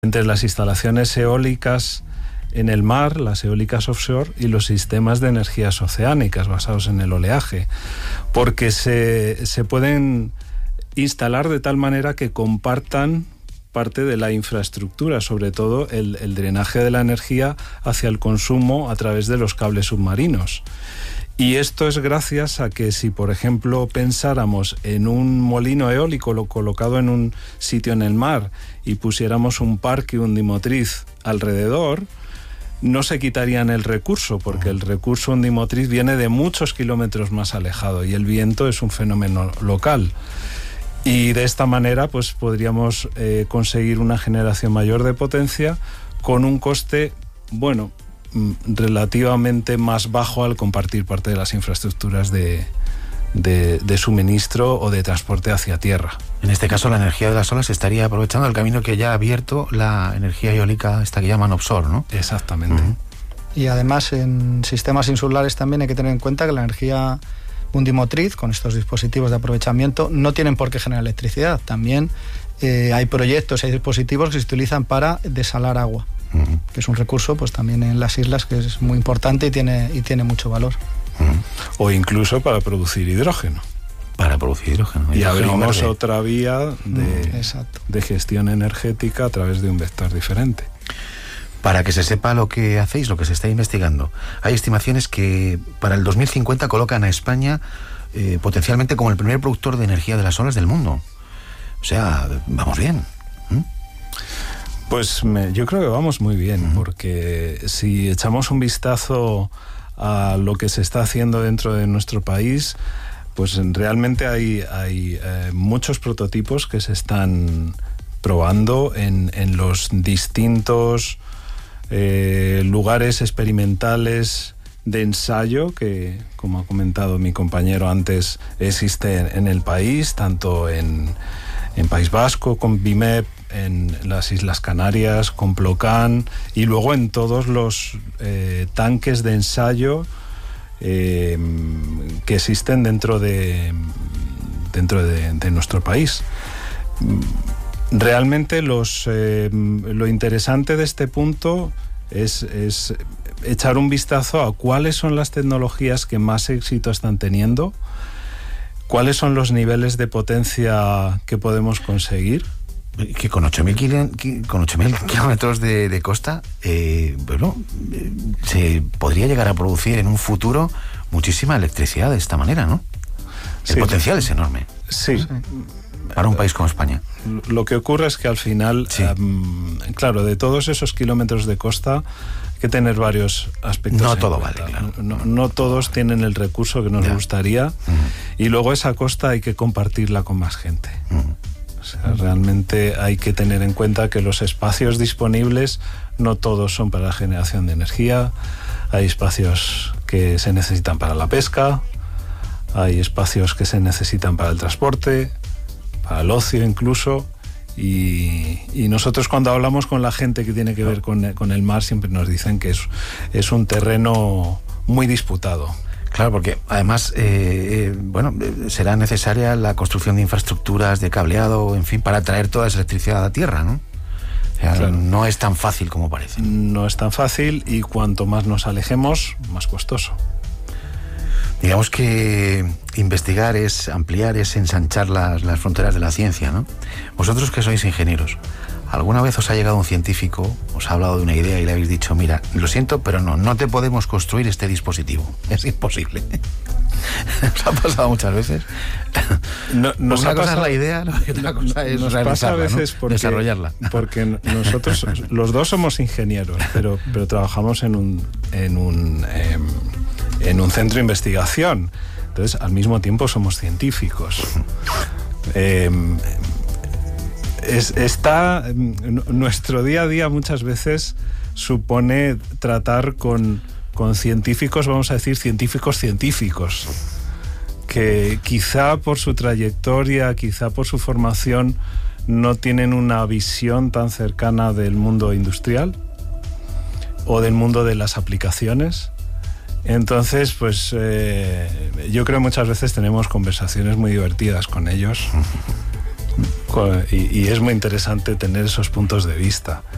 entre las instalaciones eólicas en el mar, las eólicas offshore, y los sistemas de energías oceánicas basados en el oleaje, porque se pueden instalar de tal manera que compartan parte de la infraestructura, sobre todo el drenaje de la energía hacia el consumo a través de los cables submarinos. Y esto es gracias a que si, por ejemplo, pensáramos en un molino eólico colocado en un sitio en el mar y pusiéramos un parque undimotriz alrededor, no se quitarían el recurso, porque el recurso undimotriz viene de muchos kilómetros más alejado y el viento es un fenómeno local. Y de esta manera pues podríamos conseguir una generación mayor de potencia con un coste, bueno, relativamente más bajo al compartir parte de las infraestructuras de suministro o de transporte hacia tierra. En este caso, la energía de las olas estaría aprovechando el camino que ya ha abierto la energía eólica, esta que llaman offshore, ¿no? Exactamente. Y además, en sistemas insulares también hay que tener en cuenta que la energía undimotriz, con estos dispositivos de aprovechamiento, no tienen por qué generar electricidad. También hay proyectos, hay dispositivos que se utilizan para desalar agua, que es un recurso pues también en las islas que es muy importante y tiene mucho valor. O incluso para producir hidrógeno. Para producir hidrógeno. Y abrimos otra vía de gestión energética a través de un vector diferente. Para que se sepa lo que hacéis, lo que se está investigando, hay estimaciones que para el 2050 colocan a España potencialmente como el primer productor de energía de las olas del mundo. O sea, vamos bien. Pues yo creo que vamos muy bien, porque si echamos un vistazo a lo que se está haciendo dentro de nuestro país, pues realmente hay muchos prototipos que se están probando en los distintos lugares experimentales de ensayo que, como ha comentado mi compañero antes, existe en el país, tanto en País Vasco, con BIMEP, en las Islas Canarias, con Plocan, y luego en todos los tanques de ensayo que existen dentro de nuestro país. Realmente lo interesante de este punto es echar un vistazo a cuáles son las tecnologías que más éxito están teniendo, cuáles son los niveles de potencia que podemos conseguir. Que con 8.000 kilómetros de costa, se podría llegar a producir en un futuro muchísima electricidad de esta manera, ¿no? El potencial es enorme. Sí. Para un país como España. Lo que ocurre es que al final, claro, de todos esos kilómetros de costa hay que tener varios aspectos. No todo vale, claro. No todos tienen el recurso que nos gustaría, y luego esa costa hay que compartirla con más gente. O sea, realmente hay que tener en cuenta que los espacios disponibles no todos son para la generación de energía. Hay espacios que se necesitan para la pesca, hay espacios que se necesitan para el transporte, para el ocio incluso, y nosotros cuando hablamos con la gente que tiene que ver con el mar siempre nos dicen que es un terreno muy disputado. Claro, porque además, será necesaria la construcción de infraestructuras, de cableado, en fin, para traer toda esa electricidad a tierra, ¿no? O sea, claro, no es tan fácil como parece. No es tan fácil, y cuanto más nos alejemos, más costoso. Digamos que investigar es ampliar, es ensanchar las fronteras de la ciencia, ¿no? Vosotros que sois ingenieros, ¿alguna vez os ha llegado un científico, os ha hablado de una idea y le habéis dicho, mira, lo siento, pero no te podemos construir este dispositivo, es imposible? ¿Os ha pasado muchas veces? Nos una cosa es la idea, ¿no? Y otra cosa es nos pasa a veces, ¿no? Desarrollarla. Porque nosotros, los dos somos ingenieros, pero trabajamos en un centro de investigación. Entonces, al mismo tiempo somos científicos. Nuestro día a día muchas veces supone tratar con científicos, vamos a decir científicos, que quizá por su trayectoria, quizá por su formación, no tienen una visión tan cercana del mundo industrial o del mundo de las aplicaciones. Entonces, pues yo creo muchas veces tenemos conversaciones muy divertidas con ellos y es muy interesante tener esos puntos de vista.